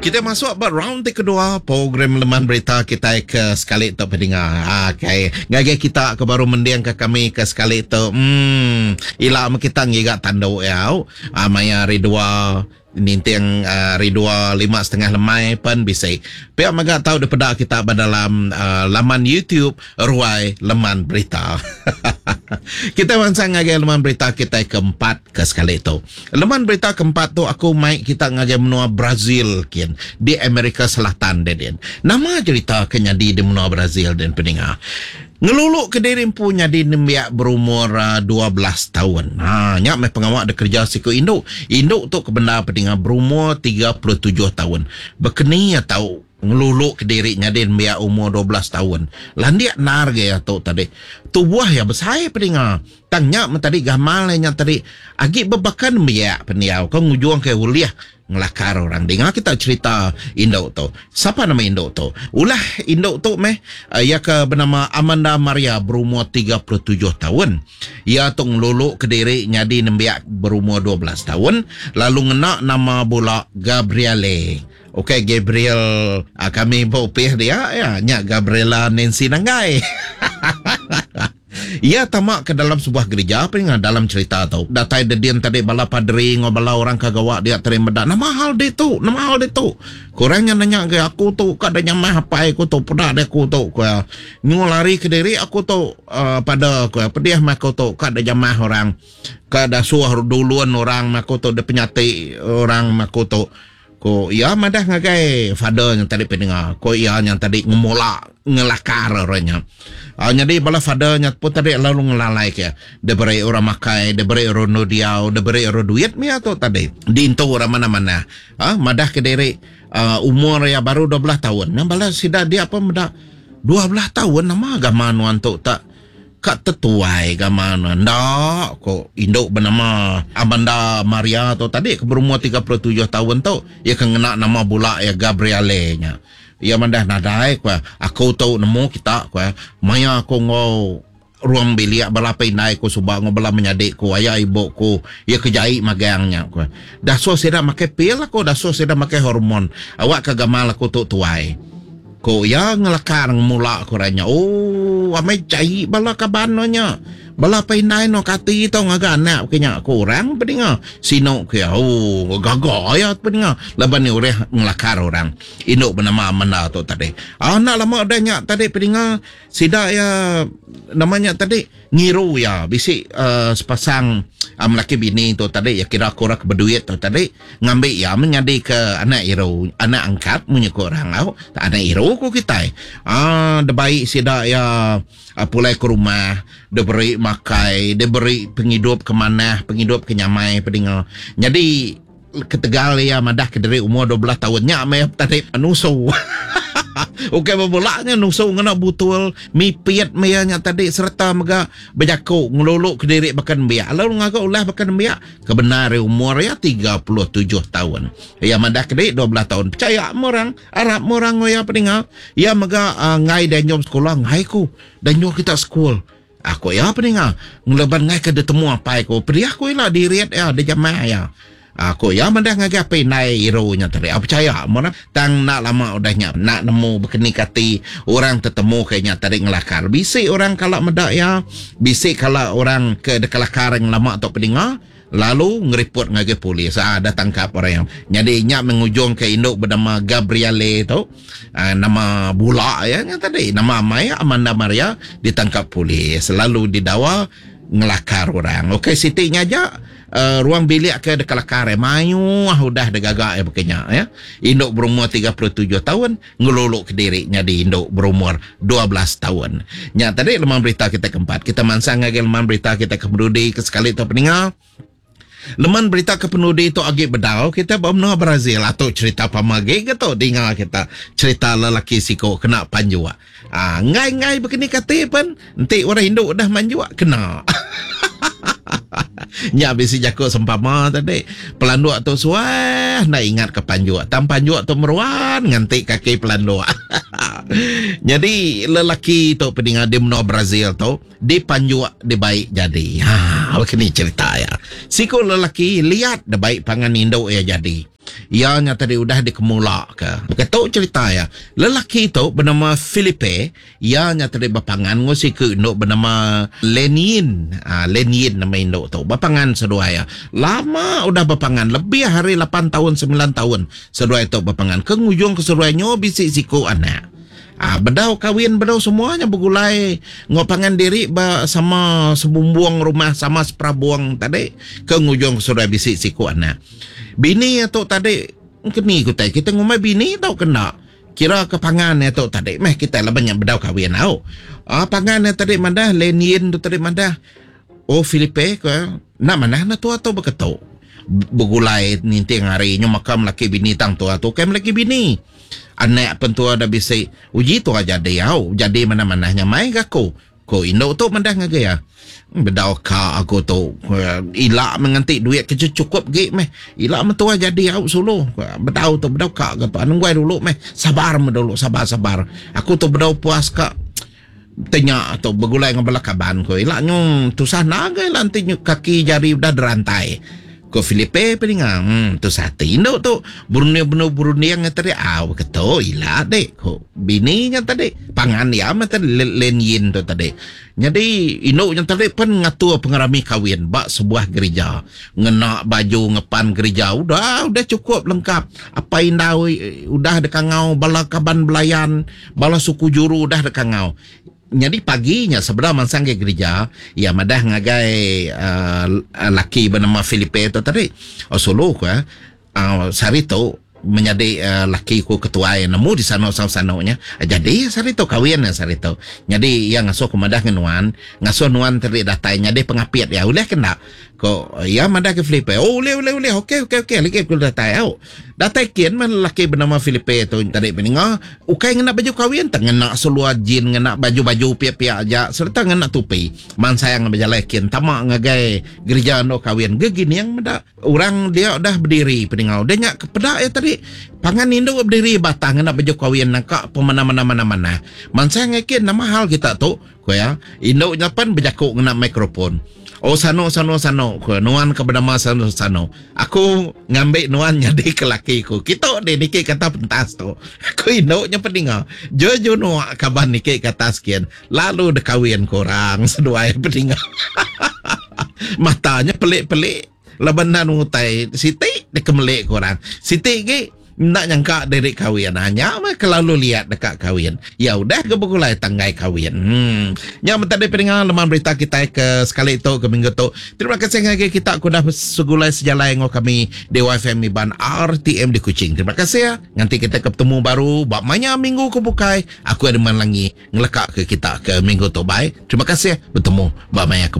Kita masuk round kedua program Leman Berita kita ke sekali tu pendengar. Okay. Ngagi kita ke baru mendiang ke kami ke sekali tu. Ila kita ngiga tandau ya. Maya ridua ninteng ridua 5.5 lemai pun bisa. Pihak maga tahu daripada kita dalam laman YouTube Ruai Leman Berita. Kita mansang ngagi Leman Berita kita keempat ke sekali itu. Leman Berita keempat tu aku mai kita ngagi menua Brazil kian di Amerika Selatan den. Nama cerita kenyadi di menua Brazil dan pendengar. Ngeluluk ke diri punya di nembiak berumur 12 tahun. Nyak mai pengawak ada kerja siku induk. Induk tu kebenda pendengar berumur 37 tahun. Berkeni ya tahu ngeluluk ke diri nya di nembiak umur 12 tahun. Landiak nar gaya tu tadi. Tubuh ya besar pendengar. Tangnya tadi gamal nya tadi. Agi bebakan nembiak pendiau. Kau ngujuang ke uliah ngelakar orang. Dengar kita cerita induk tu. Siapa nama induk tu? Ulah induk tu ia ke bernama Amanda Maria berumur 37 tahun. Ia tu ngeluluk ke diri nyadi nembiak berumur 12 tahun. Lalu ngena nama pula Gabriele. Okey, Gabriel kami bopih dia ya, nya Gabriela Nancy Nanggai. Ia tamak ke dalam sebuah gereja apa dalam cerita tu. Datai dedian tadi bala padri ngobala orang kagawa dia terima dak. Nama hal dia tu. Kurangnya nanya ke aku tu kadanya mah apa aku tu pada aku tu ku ngolari ke diri aku tu pada ku pediah mah aku tu kadanya mah orang kada suah duluan orang mah aku tu de penyati orang mah aku tu ko ia madah ngagai father yang tadi pendengar ko ia yang tadi ngemola ngelakar orangnya jadi bala father nya pun tadi lalu ngelalai ke de beri orang makai de beri orang nodiau de beri orang duit mi atau tadi dinto orang mana-mana madah ke diri umur ya baru 12 tahun yang bala sida dia apa madah 12 tahun nama agama nuan tu tak kat tetuai gamana ndak ko induk bernama Amanda Maria tu tadi berumur 37 tahun tu ia kena nama pula ya Gabriele nya ia mandah nadai ko aku tahu nemu kita ko maya ko ngau ruang bilik balapai nai ko subang ngobala menyadik ko ayah ibu ko ia kejai magangnya ko dah so seda make pil ko dah so seda make hormon awak kagamal ko tu tuai ko ya ngelakar mula koranya amai cai bala kabanonya bala painai no kati to ngagana kenya kurang pedinga sino ke gaga ya pedinga laban ni ureh ngelakar orang induk bernama Amanda tu tadi anak lama adanya tadi pedinga sida ya namanya tadi ngiru ya bisik sepasang laki bini tu tadi ya kira korak berduit tu tadi ngambil ya menyadi ke anak iru anak angkat punya korang anak iru ku kita de baik sida ya pulai ke rumah de beri makai de beri penghidup kemana penghidup kenyamai pedinga jadi ketegal ya madah ke dari umur 12 tahunnya me tadi anuso okey babulaknya nuso ngena butul mipiat mayanya tadi serta mega bejako ngeluluk ke diri bahkan biak lalu ngaga ulah bahkan biak kebenar umur ya 37 tahun ya madah ke diri 12 tahun percaya orang Arab orang ya pedinga ya mega ngai dan jom sekolah ngai ku dan jom kita sekolah aku ya pedinga ngeleban ngai ke detemu apa aku perih aku lah diriat ya de jamaah ya aku ya mandah ngagapai nai ironya tadi apa percaya mana tang nak lama udahnya nak nemu berkenikati orang tertemu kayaknya tadi ngelakar bisik orang kalau medak ya bisik kalau orang ke dekalakar yang lama atau pendengar lalu ngeriput ngage polis ada tangkap orang yang jadi nyak mengujung ke induk bernama Gabriele tu nama bula ya tadi nama Maya Amanda Maria ditangkap polis lalu didakwa ngelakar orang okey sitiknya aja ruang bilik ke dekalakar mayu udah degagak ya bekenya ya induk berumur 37 tahun ngeluluk ke diri di induk berumur 12 tahun nya tadi Leman Berita kita keempat kita mansang ngage Leman Berita kita kemudi ke sekali tu pendengar Leman Berita kepenudi itu agi bedau kita bawa Brazil atau cerita pamagi gitu dengar kita cerita lelaki siko kena panjua ngai begini kata pun nanti orang Hindu udah manjua kena nya bisi jako sempama tadi pelanduk tu suah nak ingat ke panjua tam panjua tu meruan nganti kaki pelanduk jadi lelaki tu pendengar di menua Brazil tu di panjua di baik jadi begini cerita ya siko lelaki lihat di baik pangan Indo ya jadi Ianya tadi udah dikemulak ke. Ketuk cerita ya. Lelaki itu bernama Felipe. Ianya tadi bapangan ngosi ke induk bernama Lenin. Lenin nama induk tu. Bapangan sedua ya. Lama udah bapangan. Lebih hari 8 tahun, 9 tahun. Sedua itu bapangan. Kengujung keseruannya bisik siku anak. Bedau kawin bedau semuanya bergulai ngopangan diri sama sebumbuang rumah sama seprabuang tadi kengujung sudah bisik siku anak bini atau tadi kini kita ngomai bini tau kena kira kepangan atau tadi kita lah banyak bedau kawin tau pangan tadi mandah Lenin tu tadi mandah Filipe ke nak mana na tu atau beketuk bergulai ninting hari nyo makam laki bini tang tu atau kem laki bini anak pentua dah bisa uji tu aja dia jadi mana-mananya mai aku ko indo tu mandah ngagaya bedau ka aku tu ilak menganti duit cukup ge meh ilak mentua jadi au solo bedau tu bedau ka gitu anu gua dulu meh sabar dulu sabar aku tu bedau puas ka tanya atau bergulai ngabala kaban ko ilak nyong tu sana ge lanti kaki jari udah derantai ko Filipe peningang tu satu indo tu Brunei yang tadi keto ila dek ko bininya tadi pangan ya mata Lenin tu tadi jadi indo yang tadi pun ngatur pengarami kawin bak sebuah gereja ngena baju ngepan gereja udah cukup lengkap apa indah udah dekangau bala kaban belayan bala suku juru udah dekangau jadi paginya sebelah mansang ke gereja ya madah ngagai laki bernama Filipe itu tadi solo sarito menjadi laki ku ketua yang nemu di sana sanonya jadi sarito kawin sarito jadi yang ngasuh kemadah nuan ngasuh nuan teri datai jadi pengapiat ya udah kena ko ya madah ke Filipe boleh okey lagi ku datai datai kian man laki bernama Filipe itu tadi peninga ukai ngena baju kawin ngena seluar jin ngena baju pia-pia aja serta ngena tupi man sayang berjalan kian tamak ngagai gereja no kawin gegini yang madah orang dia udah berdiri peninga udah nyak kepedak ya tadi pangan indo berdiri batang ngena baju kawin nakak pemana-mana man sayang ngakin nama hal kita tu ko ya indo nyapan berjakuk ngena mikrofon sano ko nuan ke bernama sano aku ngambil nuan jadi ke lakiku kita de niki kata pentas tu aku indoknya peninga jojo nuak kaban niki kata sekian lalu de kawin korang sedua peninga matanya pelik-pelik labanan utai siti de kemelik korang siti ke nak nyangka dari kawin hanya mah kelalu lihat dekat kawin ya udah kebekulai tanggai kawin yang tadi peringan lemah berita kita ke sekali itu ke minggu tu terima kasih lagi kita aku dah segulai sejalan dengan kami Dewa FM Ban RTM di Kuching terima kasih ya nanti kita ketemu baru bak manya minggu ke bukai aku ada man lagi ngelekak ke kita ke minggu tu bye terima kasih ya bertemu bak manya